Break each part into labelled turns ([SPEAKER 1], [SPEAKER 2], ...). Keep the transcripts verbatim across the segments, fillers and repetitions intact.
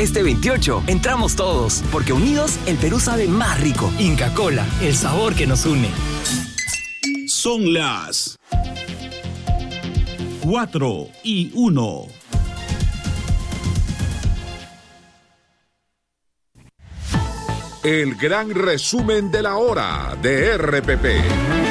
[SPEAKER 1] Este veintiocho entramos todos, porque unidos el Perú sabe más rico.
[SPEAKER 2] Inca Kola, el sabor que nos une.
[SPEAKER 3] Son las cuatro y uno.
[SPEAKER 4] El gran resumen de la hora de R P P.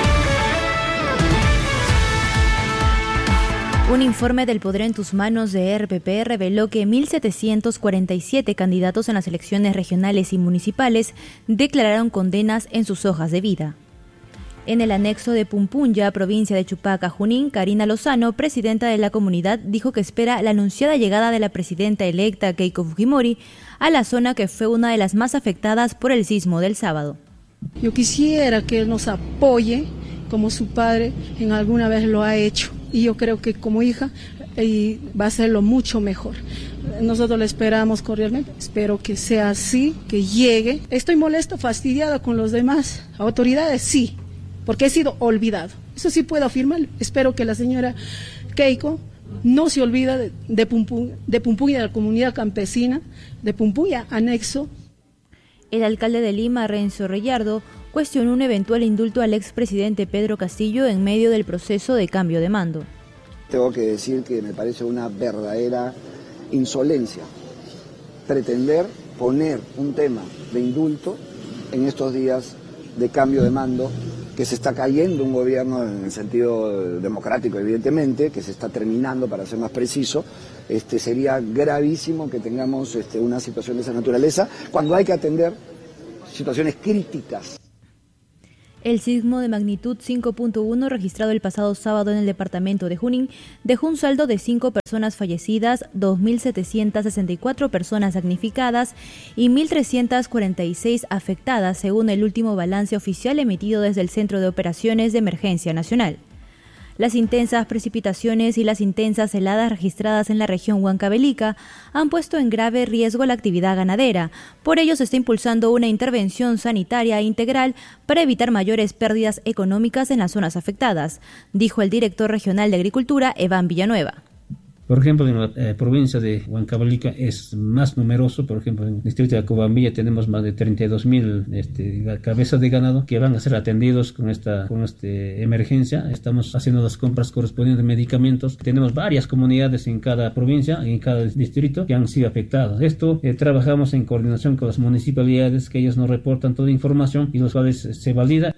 [SPEAKER 5] Un informe del Poder en tus manos de R P P reveló que mil setecientos cuarenta y siete candidatos en las elecciones regionales y municipales declararon condenas en sus hojas de vida. En el anexo de Pumpunya, provincia de Chupaca, Junín, Karina Lozano, presidenta de la comunidad, dijo que espera la anunciada llegada de la presidenta electa Keiko Fujimori a la zona que fue una de las más afectadas por el sismo del sábado.
[SPEAKER 6] Yo quisiera que él nos apoye como su padre en alguna vez lo ha hecho, y yo creo que como hija eh, va a hacerlo mucho mejor. Nosotros le esperamos cordialmente, espero que sea así, que llegue. Estoy molesto, fastidiada con los demás autoridades, sí, porque he sido olvidado. Eso sí puedo afirmar. Espero que la señora Keiko no se olvida de, de, Pumpu, de Pumpuya, de la comunidad campesina, de Pumpuya, anexo.
[SPEAKER 5] El alcalde de Lima, Renzo Reyardo, cuestionó un eventual indulto al expresidente Pedro Castillo en medio del proceso de cambio de mando.
[SPEAKER 7] Tengo que decir que me parece una verdadera insolencia pretender poner un tema de indulto en estos días de cambio de mando, que se está cayendo un gobierno en el sentido democrático, evidentemente, que se está terminando, para ser más preciso. Este, sería gravísimo que tengamos este, una situación de esa naturaleza cuando hay que atender situaciones críticas.
[SPEAKER 5] El sismo de magnitud cinco punto uno registrado el pasado sábado en el departamento de Junín dejó un saldo de cinco personas fallecidas, dos mil setecientas sesenta y cuatro personas damnificadas y mil trescientas cuarenta y seis afectadas, según el último balance oficial emitido desde el Centro de Operaciones de Emergencia Nacional. Las intensas precipitaciones y las intensas heladas registradas en la región Huancavelica han puesto en grave riesgo la actividad ganadera. Por ello se está impulsando una intervención sanitaria integral para evitar mayores pérdidas económicas en las zonas afectadas, dijo el director regional de Agricultura, Evan Villanueva.
[SPEAKER 8] Por ejemplo, en la eh, provincia de Huancavelica es más numeroso. Por ejemplo, en el distrito de Acobambilla tenemos más de treinta y dos mil este, cabezas de ganado que van a ser atendidos con esta con este emergencia. Estamos haciendo las compras correspondientes de medicamentos. Tenemos varias comunidades en cada provincia, en cada distrito, que han sido afectadas. Esto eh, trabajamos en coordinación con las municipalidades, que ellos nos reportan toda la información y los cuales eh, se valida.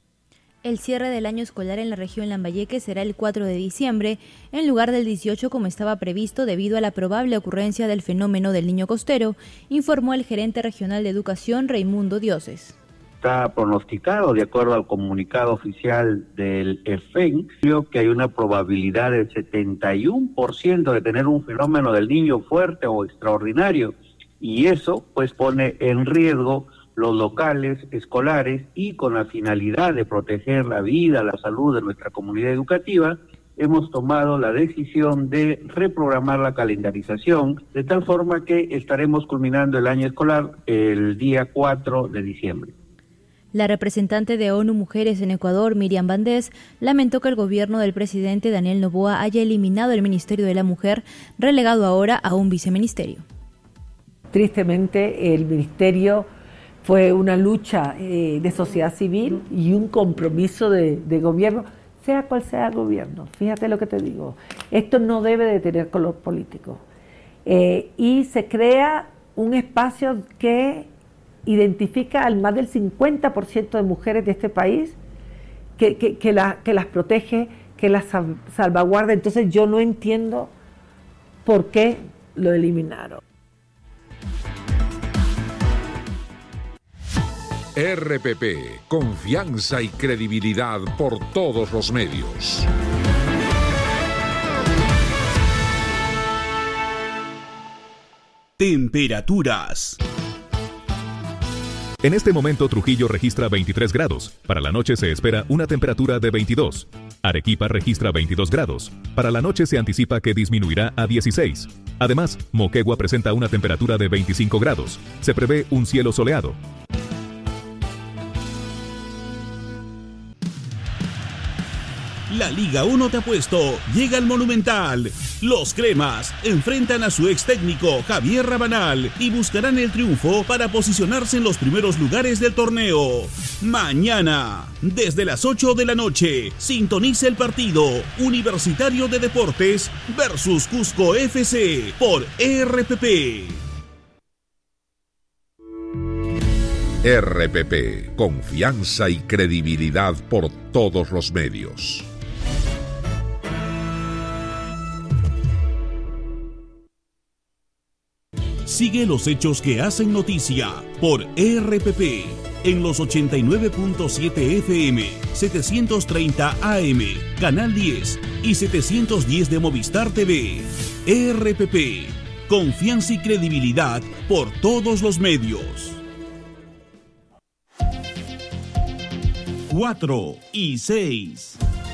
[SPEAKER 5] El cierre del año escolar en la región Lambayeque será el cuatro de diciembre, en lugar del dieciocho como estaba previsto debido a la probable ocurrencia del fenómeno del Niño Costero, informó el gerente regional de educación, Raimundo Dioses.
[SPEAKER 9] Está pronosticado, de acuerdo al comunicado oficial del E F E N, creo que hay una probabilidad del setenta y uno por ciento de tener un fenómeno del niño fuerte o extraordinario, y eso pues pone en riesgo los locales escolares, y con la finalidad de proteger la vida, la salud de nuestra comunidad educativa, hemos tomado la decisión de reprogramar la calendarización, de tal forma que estaremos culminando el año escolar el día cuatro de diciembre.
[SPEAKER 5] La representante de ONU Mujeres en Ecuador, Miriam Bandés, lamentó que el gobierno del presidente Daniel Noboa haya eliminado el Ministerio de la Mujer, relegado ahora a un viceministerio.
[SPEAKER 10] Tristemente, el ministerio fue una lucha eh, de sociedad civil y un compromiso de, de gobierno, sea cual sea el gobierno. Fíjate lo que te digo, esto no debe de tener color político. Eh, y se crea un espacio que identifica al más del cincuenta por ciento de mujeres de este país, que, que, que, la, que las protege, que las salvaguarda. Entonces yo no entiendo por qué lo eliminaron.
[SPEAKER 4] R P P, confianza y credibilidad por todos los medios.
[SPEAKER 3] Temperaturas.
[SPEAKER 11] En este momento Trujillo registra veintitrés grados. Para la noche se espera una temperatura de veintidós. Arequipa registra veintidós grados. Para la noche se anticipa que disminuirá a dieciséis. Además, Moquegua presenta una temperatura de veinticinco grados. Se prevé un cielo soleado.
[SPEAKER 3] La Liga uno te ha puesto. Llega al Monumental. Los cremas enfrentan a su ex técnico Javier Rabanal y buscarán el triunfo para posicionarse en los primeros lugares del torneo. Mañana, desde las ocho de la noche, sintoniza el partido Universitario de Deportes versus Cusco F C por R P P.
[SPEAKER 4] R P P, confianza y credibilidad por todos los medios.
[SPEAKER 3] Sigue los hechos que hacen noticia por R P P en los ochenta y nueve punto siete F M, setecientos treinta A M, Canal diez y setecientos diez de Movistar T V. R P P, confianza y credibilidad por todos los medios. cuatro y seis.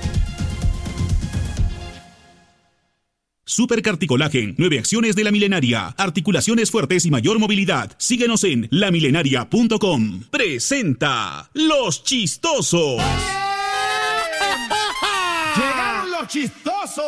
[SPEAKER 3] Supercarticolagen, nueve acciones de la milenaria, articulaciones fuertes y mayor movilidad. Síguenos en la milenaria punto com. Presenta Los Chistosos.
[SPEAKER 12] Llegaron los chistosos.